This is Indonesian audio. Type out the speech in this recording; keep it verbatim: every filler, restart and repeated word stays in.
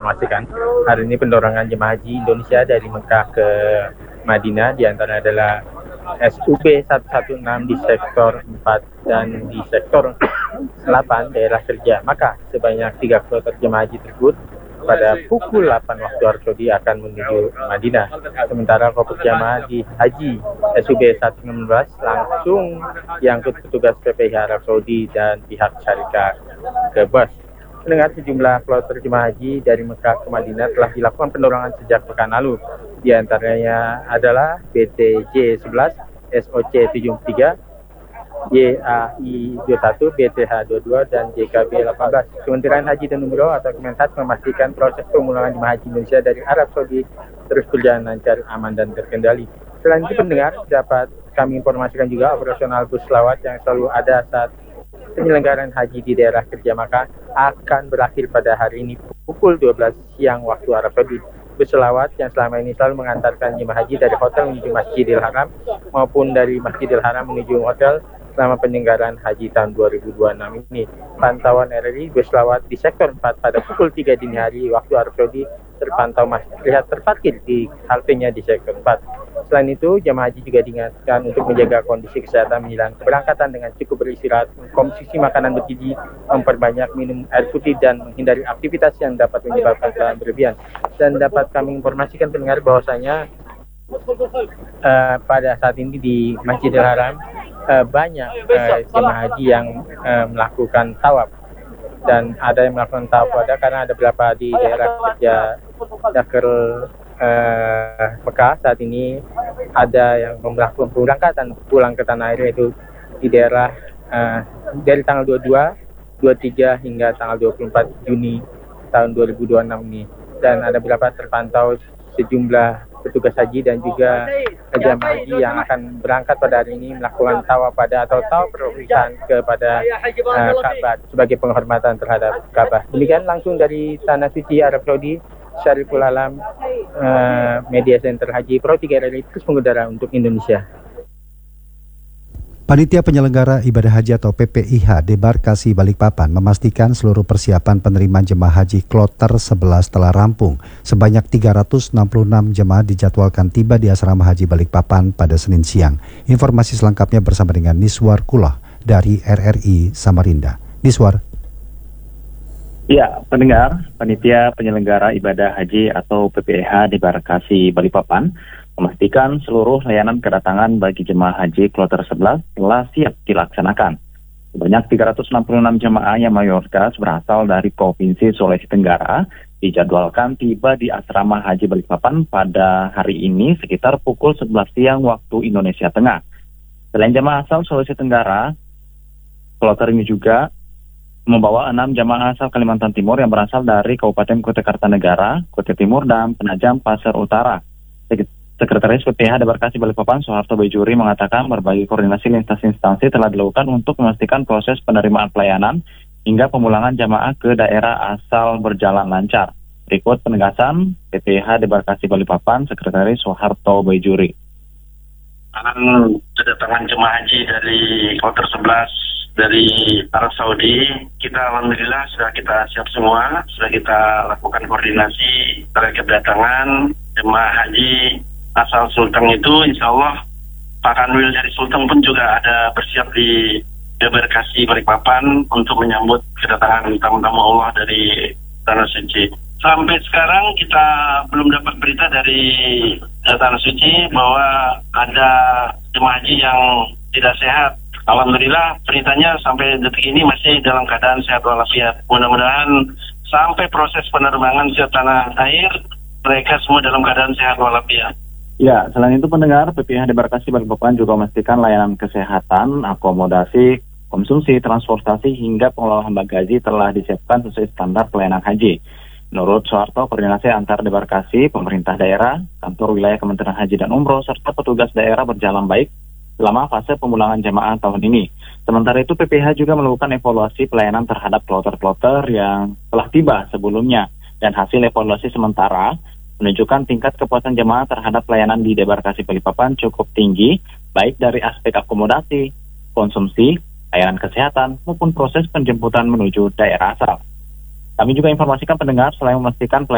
menginformasikan hari ini pendorongan jemaah haji Indonesia dari Mekah ke Madinah diantara adalah S U B seratus enam belas di sektor empat dan di sektor delapan daerah kerja. Maka sebanyak tiga kloter jemaah haji tersebut pada pukul delapan waktu Arab Saudi akan menuju Madinah. Sementara kelompok jemaah di haji S U B seratus enam belas langsung diangkut petugas P P I H Arab Saudi dan pihak syarikat ke bus. Mendengar sejumlah kloter jemaah haji dari Mekah ke Madinah telah dilakukan pendorongan sejak pekan lalu. Di antaranya adalah B T J sebelas, S O C tujuh puluh tiga, Y A I dua puluh satu, B T H dua puluh dua, dan J K B delapan belas. Kementerian Haji dan Umroh atau Kemenhaj memastikan proses pemulangan jemaah haji Indonesia dari Arab Saudi terus berjalan lancar, aman, dan terkendali. Selain itu pendengar, dapat kami informasikan juga operasional bus selawat yang selalu ada saat penyelenggaraan haji di daerah kerja Makkah akan berakhir pada hari ini pukul dua belas siang waktu Arab Saudi. Bus selawat yang selama ini selalu mengantarkan jemaah haji dari hotel menuju Masjidil Haram maupun dari Masjidil Haram menuju hotel selama penyelenggaraan haji tahun dua ribu dua puluh enam ini. Pantauan R R I bus selawat di sektor empat pada pukul tiga dini hari waktu Arab Saudi terpantau masih terlihat terparkir di haltenya di sektor empat. Selain itu, jemaah haji juga diingatkan untuk menjaga kondisi kesehatan menjelang keberangkatan dengan cukup beristirahat, mengkonsumsi makanan bergizi, memperbanyak minum air putih, dan menghindari aktivitas yang dapat menyebabkan kelelahan berlebihan. Dan dapat kami informasikan pendengar bahwasanya uh, pada saat ini di Masjidil Haram uh, banyak uh, jemaah haji yang uh, melakukan tawaf. Dan ada yang melakukan tawaf wada karena ada beberapa di daerah kerja Dakar uh, Mekah saat ini ada yang melakukan pemberangkatan pulang ke tanah air, yaitu di daerah uh, dari tanggal dua puluh dua, dua puluh tiga hingga tanggal dua puluh empat Juni tahun dua ribu dua puluh enam ini. Dan ada beberapa terpantau sejumlah petugas haji dan juga jemaah haji yang akan berangkat pada hari ini melakukan tawaf pada atau tawaf perpisahan kepada uh, Ka'bah sebagai penghormatan terhadap Ka'bah. Demikian langsung dari Tanah Suci Arab Saudi, Syariful Alam, uh, Media Center Haji Pro tiga R R I terus mengudara untuk Indonesia. Panitia Penyelenggara Ibadah Haji atau P P I H Debarkasi Balikpapan memastikan seluruh persiapan penerimaan jemaah haji kloter sebelas telah rampung. Sebanyak tiga ratus enam puluh enam jemaah dijadwalkan tiba di Asrama Haji Balikpapan pada Senin siang. Informasi selengkapnya bersama dengan Niswar Kulah dari R R I Samarinda. Niswar. Ya, pendengar, Panitia Penyelenggara Ibadah Haji atau P P I H Debarkasi Balikpapan memastikan seluruh layanan kedatangan bagi jemaah haji kloter sebelas telah siap dilaksanakan. Sebanyak tiga ratus enam puluh enam jemaah yang mayoritas berasal dari Provinsi Sulawesi Tenggara dijadwalkan tiba di Asrama Haji Balikpapan pada hari ini sekitar pukul sebelas siang waktu Indonesia Tengah. Selain jemaah asal Sulawesi Tenggara, kloter ini juga membawa enam jemaah asal Kalimantan Timur yang berasal dari Kabupaten Kutai Kartanegara, Kutai Timur, dan Penajam Pasir Utara. Sekretaris P P I H Debarkasi Balikpapan Soeharto Bejuri mengatakan berbagai koordinasi lintas instansi telah dilakukan untuk memastikan proses penerimaan pelayanan hingga pemulangan jamaah ke daerah asal berjalan lancar. Berikut penegasan P P I H Debarkasi Balikpapan Sekretaris Soeharto Bejuri. Kedatangan jemaah haji dari kloter sebelas dari Arab Saudi, kita alhamdulillah sudah kita siap semua, sudah kita lakukan koordinasi terkait kedatangan jemaah haji asal Sulteng itu, insya Allah Pak Kanwil dari Sulteng pun juga ada bersiap di Debarkasi Balikpapan untuk menyambut kedatangan tamu-tamu Allah dari Tanah Suci. Sampai sekarang kita belum dapat berita dari Tanah Suci bahwa ada jemaah haji yang tidak sehat. Alhamdulillah beritanya sampai detik ini masih dalam keadaan sehat walafiat. Mudah-mudahan sampai proses penerbangan ke tanah air mereka semua dalam keadaan sehat walafiat. Ya, selain itu pendengar, P P I H Debarkasi Balikpapan juga memastikan layanan kesehatan, akomodasi, konsumsi, transportasi, hingga pengelolaan bagasi telah disiapkan sesuai standar pelayanan haji. Menurut Soeharto, koordinasi antar debarkasi, pemerintah daerah, kantor wilayah Kementerian Haji dan Umroh, serta petugas daerah berjalan baik selama fase pemulangan jemaah tahun ini. Sementara itu, P P I H juga melakukan evaluasi pelayanan terhadap kloter-kloter yang telah tiba sebelumnya, dan hasil evaluasi sementara menunjukkan tingkat kepuasan jemaah terhadap pelayanan di Debarkasi Balikpapan cukup tinggi, baik dari aspek akomodasi, konsumsi, layanan kesehatan, maupun proses penjemputan menuju daerah asal. Kami juga informasikan pendengar selain memastikan